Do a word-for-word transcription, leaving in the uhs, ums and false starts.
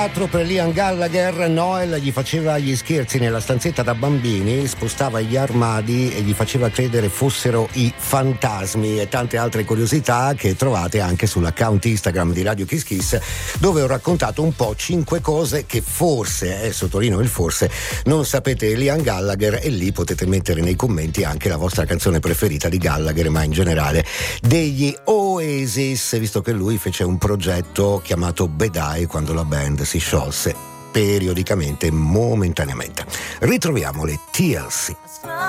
Per Liam Gallagher, Noel gli faceva gli scherzi nella stanzetta da bambini, spostava gli armadi e gli faceva credere fossero i fantasmi, e tante altre curiosità che trovate anche sull'account Instagram di Radio Kiss Kiss, dove ho raccontato un po' cinque cose che forse, eh, sottolineo il forse, non sapete di Liam Gallagher, e lì potete mettere nei commenti anche la vostra canzone preferita di Gallagher, ma in generale degli Oasis, visto che lui fece un progetto chiamato Bad Eye quando la band si sciolse periodicamente, momentaneamente. Ritroviamo le T L C.